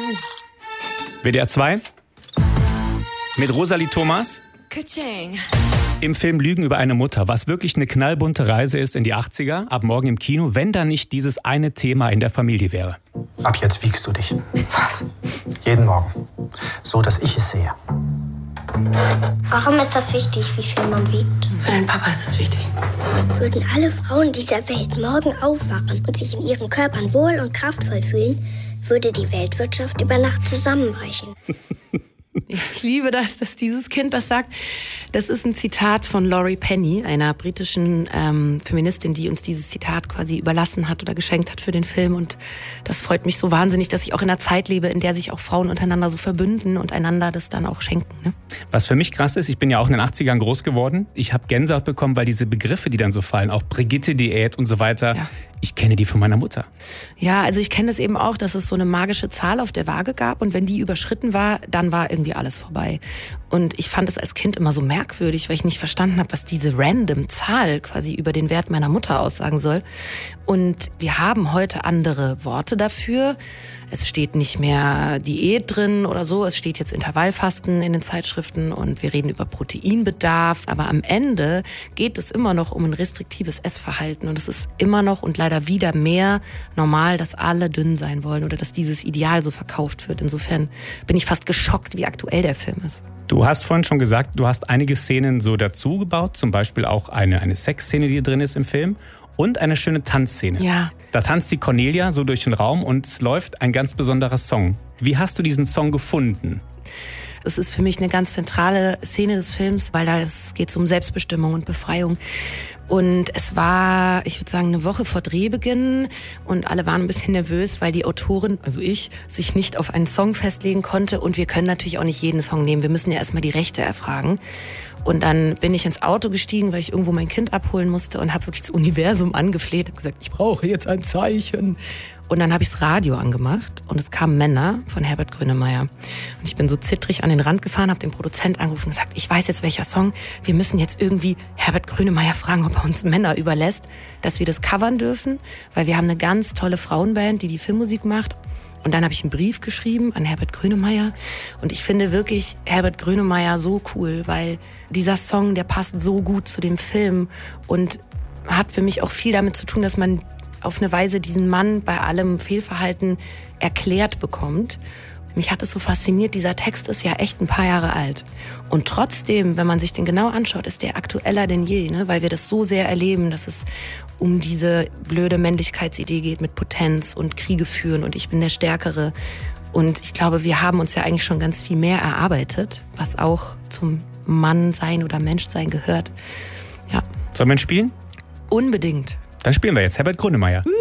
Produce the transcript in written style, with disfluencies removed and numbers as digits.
WDR 2 mit Rosalie Thomas. Ka-ching. Im Film Lügen über eine Mutter, was wirklich eine knallbunte Reise ist in die 80er, ab morgen im Kino, wenn da nicht dieses eine Thema in der Familie wäre. Ab jetzt wiegst du dich. Was? Jeden Morgen. So, dass ich es sehe. Warum ist das wichtig, wie viel man wiegt? Für deinen Papa ist es wichtig. Würden alle Frauen dieser Welt morgen aufwachen und sich in ihren Körpern wohl und kraftvoll fühlen, würde die Weltwirtschaft über Nacht zusammenbrechen. Ich liebe das, dass dieses Kind das sagt. Das ist ein Zitat von Laurie Penny, einer britischen Feministin, die uns dieses Zitat quasi überlassen hat oder geschenkt hat für den Film. Und das freut mich so wahnsinnig, dass ich auch in einer Zeit lebe, in der sich auch Frauen untereinander so verbünden und einander das dann auch schenken. Ne? Was für mich krass ist, ich bin ja auch in den 80ern groß geworden. Ich habe Gänsehaut bekommen, weil diese Begriffe, die dann so fallen, auch Brigitte-Diät und so weiter, ja. Ich kenne die von meiner Mutter. Ja, also ich kenne es eben auch, dass es so eine magische Zahl auf der Waage gab und wenn die überschritten war, dann war irgendwie alles vorbei. Und ich fand es als Kind immer so merkwürdig, weil ich nicht verstanden habe, was diese random Zahl quasi über den Wert meiner Mutter aussagen soll. Und wir haben heute andere Worte dafür. Es steht nicht mehr Diät drin oder so, es steht jetzt Intervallfasten in den Zeitschriften und wir reden über Proteinbedarf. Aber am Ende geht es immer noch um ein restriktives Essverhalten und es ist immer noch und leider wieder mehr normal, dass alle dünn sein wollen oder dass dieses Ideal so verkauft wird. Insofern bin ich fast geschockt, wie aktuell der Film ist. Du hast vorhin schon gesagt, du hast einige Szenen so dazu gebaut, zum Beispiel auch eine Sexszene, die drin ist im Film. Und eine schöne Tanzszene. Ja. Da tanzt die Cornelia so durch den Raum und es läuft ein ganz besonderer Song. Wie hast du diesen Song gefunden? Es ist für mich eine ganz zentrale Szene des Films, weil es geht um Selbstbestimmung und Befreiung. Und es war, ich würde sagen, eine Woche vor Drehbeginn und alle waren ein bisschen nervös, weil die Autorin, also ich, sich nicht auf einen Song festlegen konnte. Und wir können natürlich auch nicht jeden Song nehmen. Wir müssen ja erstmal die Rechte erfragen. Und dann bin ich ins Auto gestiegen, weil ich irgendwo mein Kind abholen musste und habe wirklich das Universum angefleht und gesagt, ich brauche jetzt ein Zeichen. Und dann habe ich das Radio angemacht und es kamen Männer von Herbert Grönemeyer. Und ich bin so zittrig an den Rand gefahren, habe den Produzent angerufen und gesagt, ich weiß jetzt welcher Song. Wir müssen jetzt irgendwie Herbert Grönemeyer fragen, ob er uns Männer überlässt, dass wir das covern dürfen, weil wir haben eine ganz tolle Frauenband, die Filmmusik macht. Und dann habe ich einen Brief geschrieben an Herbert Grönemeyer. Und ich finde wirklich Herbert Grönemeyer so cool, weil dieser Song, der passt so gut zu dem Film und hat für mich auch viel damit zu tun, dass man auf eine Weise diesen Mann bei allem Fehlverhalten erklärt bekommt. Mich hat es so fasziniert, dieser Text ist ja echt ein paar Jahre alt. Und trotzdem, wenn man sich den genau anschaut, ist der aktueller denn je, ne? Weil wir das so sehr erleben, dass es um diese blöde Männlichkeitsidee geht mit Potenz und Kriege führen und ich bin der Stärkere. Und ich glaube, wir haben uns ja eigentlich schon ganz viel mehr erarbeitet, was auch zum Mannsein oder Menschsein gehört. Ja. Sollen wir ihn spielen? Unbedingt. Dann spielen wir jetzt Herbert Grönemeyer.